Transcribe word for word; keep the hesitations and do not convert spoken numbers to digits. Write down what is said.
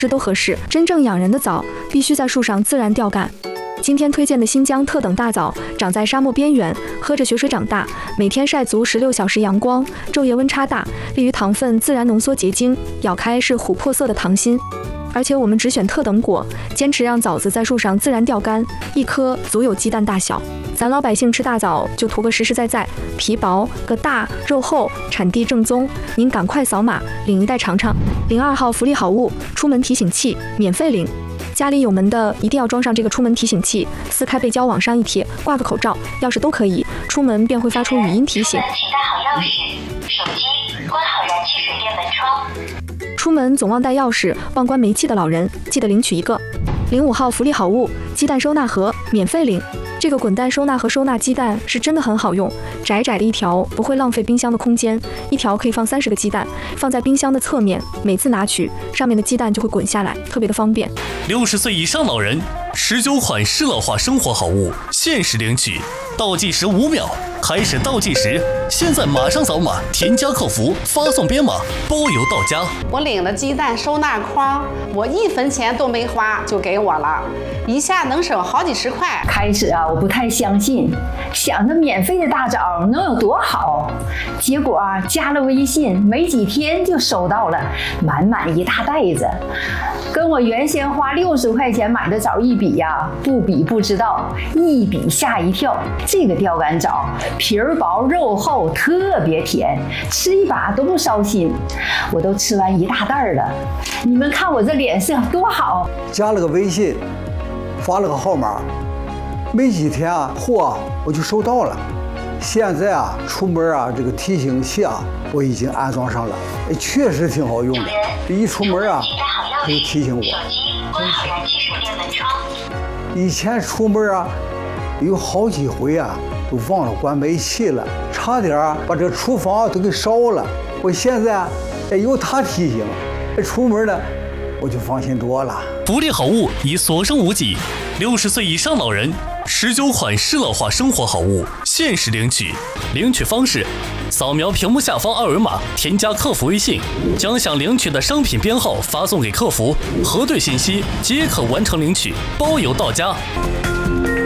这都合适。真正养人的枣必须在树上自然掉干。今天推荐的新疆特等大枣，长在沙漠边缘，喝着雪水长大，每天晒足十六小时阳光，昼夜温差大，利于糖分自然浓缩结晶，咬开是琥珀色的糖心。而且我们只选特等果，坚持让枣子在树上自然掉干，一颗足有鸡蛋大小。咱老百姓吃大枣就图个实实在在，皮薄个大，肉厚，产地正宗。您赶快扫码领一袋尝尝。零二号福利好物，出门提醒器，免费领。家里有门的一定要装上这个出门提醒器，撕开背胶往上一贴，挂个口罩、钥匙都可以，出门便会发出语音提醒。 请带好钥匙、手机，关好燃气水电门窗。 出门总忘带钥匙、忘关煤气的老人，记得领取一个。零五号福利好物，鸡蛋收纳盒，免费领。这个滚蛋收纳盒收纳鸡蛋是真的很好用，窄窄的一条不会浪费冰箱的空间，一条可以放三十个鸡蛋，放在冰箱的侧面，每次拿取上面的鸡蛋就会滚下来，特别的方便。 六十岁以上老人十九款适老化生活好物限时领取，倒计时五秒，开始倒计时，现在马上扫码添加客服，发送编码，包邮到家。 我领了鸡蛋收纳筐，我一分钱都没花就给我了，一下能省好几十块。 开始啊，我不太相信，想着免费的大枣能有多好，结果啊，加了微信没几天就收到了满满一大袋子，跟我原先花六十块钱买的枣一比呀，不比不知道，一比吓一跳。这个吊干枣皮儿薄肉厚，特别甜，吃一把都不烧心。我都吃完一大袋了，你们看我这脸色多好。 加了个微信，发了个号码，没几天啊，货我就收到了。现在啊，出门啊，这个提醒器啊，我已经安装上了，确实挺好用的。一出门啊，它就提醒我。 手机关好燃气水电门窗。 以前出门啊，有好几回啊，都忘了关煤气了，差点啊把这厨房都给烧了。我现在哎有它提醒，出门呢我就放心多了。 福利好物已所剩无几，六十岁以上老人十九款适老化生活好物限时领取，领取方式：扫描屏幕下方二维码，添加客服微信，将想领取的商品编号发送给客服，核对信息即可完成领取，包邮到家。